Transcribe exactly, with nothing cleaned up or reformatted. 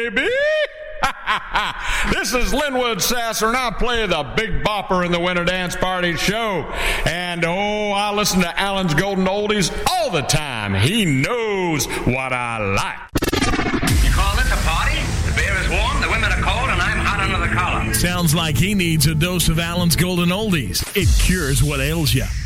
baby. This is Linwood Sasser, and I play the Big Bopper in the Winter Dance Party show. And, oh, I listen to Alan's Golden Oldies all the time. He knows what I like. You call this a party? The beer is warm, the women are cold, and I'm hot under the collar. Sounds like he needs a dose of Alan's Golden Oldies. It cures what ails you.